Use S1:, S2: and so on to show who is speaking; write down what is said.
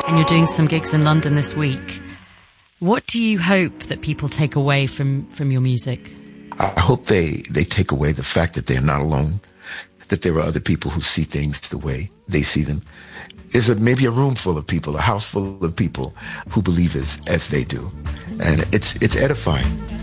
S1: and you're doing some gigs in London this week. What do you hope that people take away from your music?
S2: I hope they take away the fact that they're not alone, that there are other people who see things the way they see them. There's maybe a room full of people, a house full of people who believe as they do. And it's edifying.